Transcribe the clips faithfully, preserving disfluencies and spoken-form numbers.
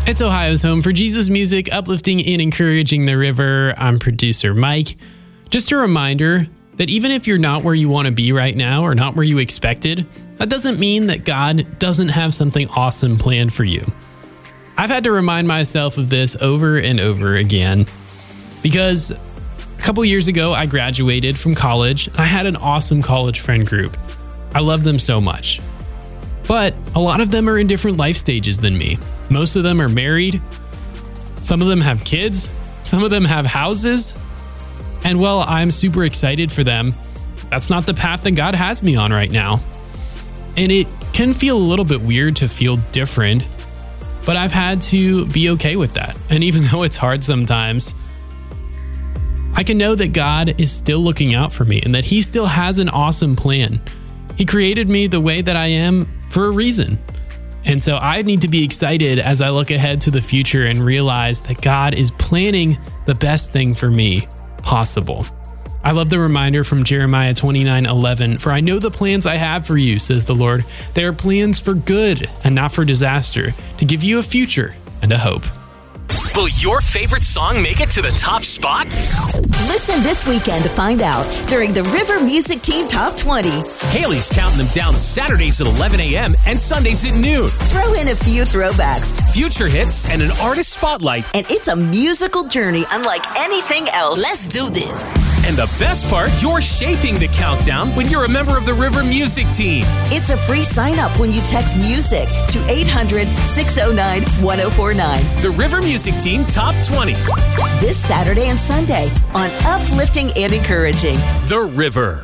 It's Ohio's home for Jesus music, uplifting and encouraging the river. I'm producer Mike. Just a reminder that even if you're not where you want to be right now or not where you expected, that doesn't mean that God doesn't have something awesome planned for you. I've had to remind myself of this over and over again because a couple years ago, I graduated from college. I had an awesome college friend group. I love them so much. But a lot of them are in different life stages than me. Most of them are married. Some of them have kids. Some of them have houses. And while I'm super excited for them, that's not the path that God has me on right now. And it can feel a little bit weird to feel different, but I've had to be okay with that. And even though it's hard sometimes, I can know that God is still looking out for me and that He still has an awesome plan. He created me the way that I am for a reason. And so I need to be excited as I look ahead to the future and realize that God is planning the best thing for me possible. I love the reminder from Jeremiah twenty-nine eleven, "For I know the plans I have for you, says the Lord. They are plans for good and not for disaster, to give you a future and a hope." Will your favorite song make it to the top spot? Listen this weekend to find out during the River Music Team Top twenty. Haley's counting them down Saturdays at eleven a.m. and Sundays at noon. Throw in a few throwbacks, future hits, and an artist spotlight. And it's a musical journey unlike anything else. Let's do this. And the best part, you're shaping the countdown when you're a member of the River Music Team. It's a free sign-up when you text MUSIC to eight hundred, six oh nine, one oh four nine. The River Music Team Top twenty. This Saturday and Sunday on Uplifting and Encouraging. The River.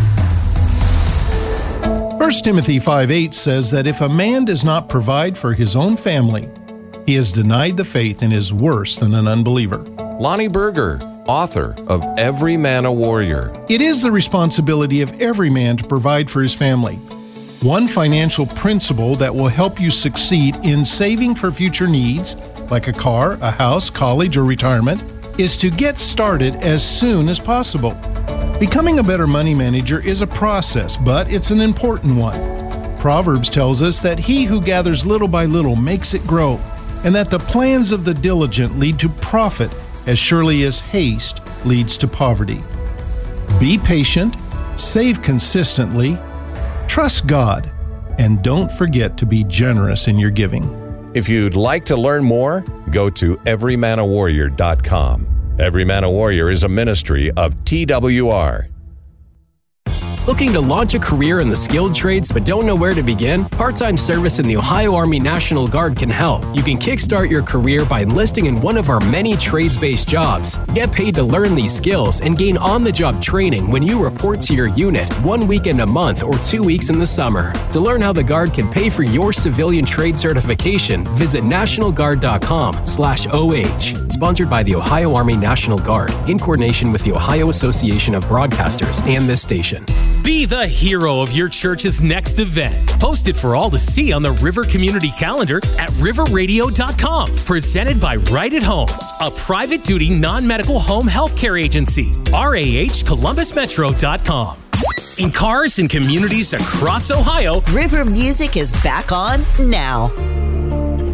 First Timothy five eight says that if a man does not provide for his own family, he has denied the faith and is worse than an unbeliever. Lonnie Berger, author of Every Man a Warrior. It is the responsibility of every man to provide for his family. One financial principle that will help you succeed in saving for future needs, like a car, a house, college, or retirement, is to get started as soon as possible. Becoming a better money manager is a process, but it's an important one. Proverbs tells us that he who gathers little by little makes it grow, and that the plans of the diligent lead to profit as surely as haste leads to poverty. Be patient, save consistently, trust God, and don't forget to be generous in your giving. If you'd like to learn more, go to every man a warrior dot com. Every Man a Warrior is a ministry of T W R. Looking to launch a career in the skilled trades but don't know where to begin? Part-time service in the Ohio Army National Guard can help. You can kickstart your career by enlisting in one of our many trades-based jobs. Get paid to learn these skills and gain on-the-job training when you report to your unit one weekend a month or two weeks in the summer. To learn how the Guard can pay for your civilian trade certification, visit national guard dot com slash O H. Sponsored by the Ohio Army National Guard in coordination with the Ohio Association of Broadcasters and this station. Be the hero of your church's next event. Post it for all to see on the River Community Calendar at river radio dot com. Presented by Right at Home, a private duty non-medical home healthcare agency. R A H columbus metro dot com. In cars and communities across Ohio, River Music is back on now.